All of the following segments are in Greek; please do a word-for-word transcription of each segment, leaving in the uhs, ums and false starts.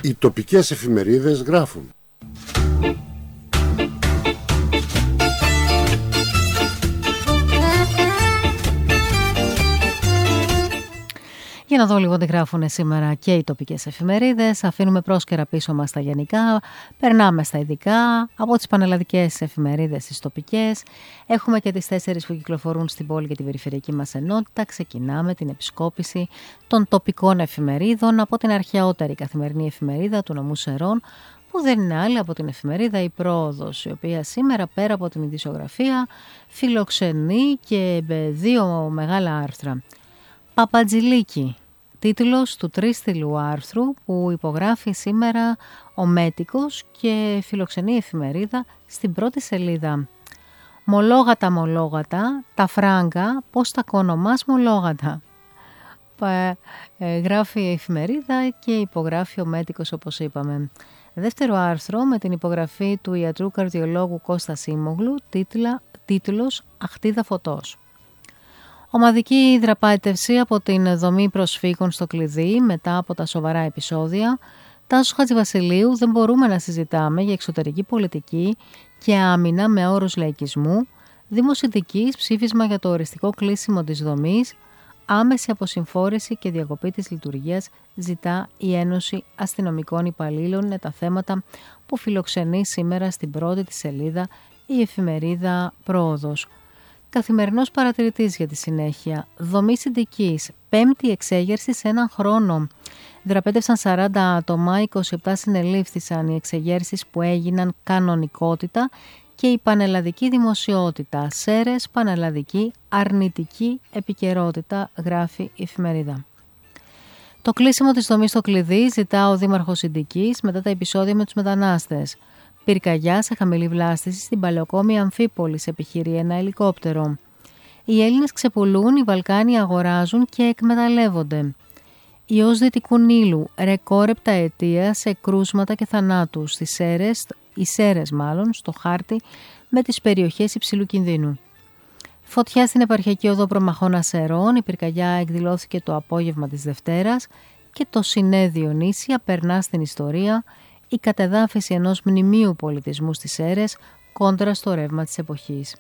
οι τοπικές εφημερίδες γράφουν. Για να δω λίγο τι γράφουν σήμερα και οι τοπικές εφημερίδες. Αφήνουμε πρόσκαιρα πίσω μας τα γενικά, περνάμε στα ειδικά, από τις πανελλαδικές εφημερίδες στις τοπικές. Έχουμε και τις τέσσερις που κυκλοφορούν στην πόλη και την περιφερειακή μας ενότητα. Ξεκινάμε την επισκόπηση των τοπικών εφημερίδων από την αρχαιότερη καθημερινή εφημερίδα του νομού Σερών, που δεν είναι άλλη από την εφημερίδα Η Πρόοδος, η οποία σήμερα πέρα από την ειδησιογραφία φιλοξενεί και δύο μεγάλα άρθρα. Παπατζηλίκη, τίτλος του τρίστιλου άρθρου που υπογράφει σήμερα ο Μέτικος και φιλοξενεί η εφημερίδα στην πρώτη σελίδα. Μολόγατα μολόγατα, τα φράγκα, πώς τα κονομάς μολόγατα. Γράφει η εφημερίδα και υπογράφει ο Μέτικος, όπως είπαμε. Δεύτερο άρθρο με την υπογραφή του ιατρού καρδιολόγου Κώστα Σίμογλου, τίτλα, τίτλος «Αχτίδα φωτός». Ομαδική δραπάτευση από την δομή προσφύγων στο κλειδί μετά από τα σοβαρά επεισόδια. Τάσος Χατζηβασιλείου, δεν μπορούμε να συζητάμε για εξωτερική πολιτική και άμυνα με όρους λαϊκισμού. Δημοσυντικής, ψήφισμα για το οριστικό κλείσιμο της δομής. Άμεση αποσυμφόρηση και διακοπή της λειτουργίας ζητά η Ένωση Αστυνομικών Υπαλλήλων. Είναι τα θέματα που φιλοξενεί σήμερα στην πρώτη της σελίδα η εφημερίδα Πρόοδος. Καθημερινός παρατηρητής για τη συνέχεια. Δομή συντικής. Πέμπτη εξέγερση σε έναν χρόνο. Δραπέτευσαν σαράντα άτομα, είκοσι επτά συνελήφθησαν. Οι εξεγέρσεις που έγιναν κανονικότητα και η πανελλαδική δημοσιότητα. Σέρες, πανελλαδική, αρνητική επικαιρότητα, γράφει η εφημερίδα. Το κλείσιμο της δομής στο κλειδί ζητά ο Δήμαρχος Συντικής μετά τα επεισόδια με τους μετανάστες. Πυρκαγιά σε χαμηλή βλάστηση στην παλαιοκόμη Αμφίπολης, επιχειρεί ένα ελικόπτερο. Οι Έλληνες ξεπουλούν, οι Βαλκάνοι αγοράζουν και εκμεταλλεύονται. Ιός Δυτικού Νείλου, ρεκόρ επταετία σε κρούσματα και θανάτους. Στις Σέρες, οι Σέρες μάλλον, στο χάρτη με τις περιοχές υψηλού κινδύνου. Φωτιά στην επαρχιακή οδό Προμαχώνα Σερών, η πυρκαγιά εκδηλώθηκε το απόγευμα της Δευτέρας και το συνέδριο Νήσια περνά στην ιστορία. Η κατεδάφιση ενός μνημείου πολιτισμού στις Σέρες κόντρα στο ρεύμα της εποχής.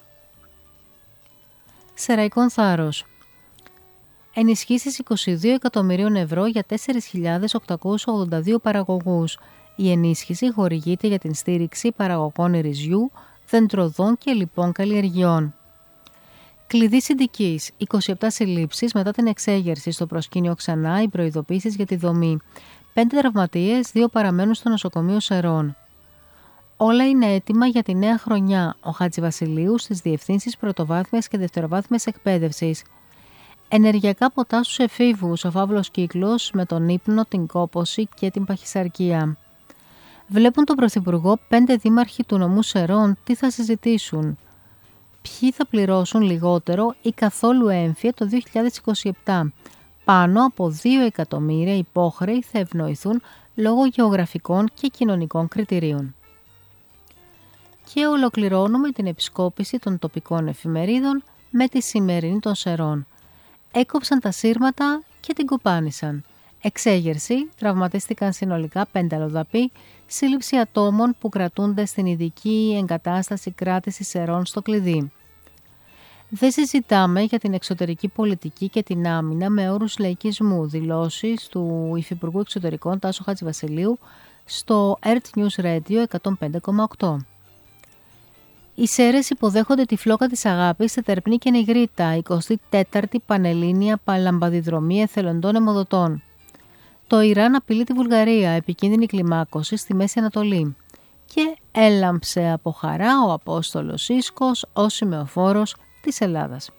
Σεραϊκόν Θάρρος. Ενισχύσεις είκοσι δύο εκατομμυρίων ευρώ για τέσσερις χιλιάδες οκτακόσιους ογδόντα δύο παραγωγούς. Η ενίσχυση χορηγείται για την στήριξη παραγωγών ρυζιού, δεντροδών και λοιπών καλλιεργειών. Κλειδί συντικής. είκοσι επτά συλλήψεις μετά την εξέγερση στο προσκήνιο ξανά, οι προειδοποίησεις για τη δομή. Πέντε τραυματίες, δύο παραμένουν στο νοσοκομείο Σερών. Όλα είναι έτοιμα για τη νέα χρονιά. Ο Χατζηβασιλείου στις διευθύνσεις πρωτοβάθμιας και δευτεροβάθμιας εκπαίδευσης. Ενεργειακά ποτά στους εφήβους, ο φαύλος κύκλος με τον ύπνο, την κόπωση και την παχυσαρκία. Βλέπουν τον Πρωθυπουργό πέντε δήμαρχοι του νομού Σερών τι θα συζητήσουν. Ποιοι θα πληρώσουν λιγότερο ή καθόλου έμφυα το δύο χιλιάδες είκοσι επτά. Πάνω από δύο εκατομμύρια υπόχρεοι θα ευνοηθούν λόγω γεωγραφικών και κοινωνικών κριτηρίων. Και ολοκληρώνουμε την επισκόπηση των τοπικών εφημερίδων με τη σημερινή των Σερών. Έκοψαν τα σύρματα και την κοπάνισαν. Εξέγερση, τραυματίστηκαν συνολικά πέντε αλλοδαποί, σύλληψη ατόμων που κρατούνται στην ειδική εγκατάσταση κράτησης Σερών στο κλειδί. Δεν συζητάμε για την εξωτερική πολιτική και την άμυνα με όρους λαϊκισμού, δηλώσεις του Υφυπουργού Εξωτερικών Τάσου Χατζηβασιλείου στο ΕΡΤ News Radio εκατόν πέντε κόμμα οκτώ. Οι Σέρες υποδέχονται τη φλόκα της αγάπης σε Τερπνή και Νιγρήτα, εικοστή τέταρτη Πανελλήνια Παλαμπαδιδρομία Εθελοντών Αιμοδοτών. Το Ιράν απειλεί τη Βουλγαρία, επικίνδυνη κλιμάκωση στη Μέση Ανατολή. Και έλαμψε από χαρά ο Απόστολος Ίσκος ως σημεοφόρος της Ελλάδας.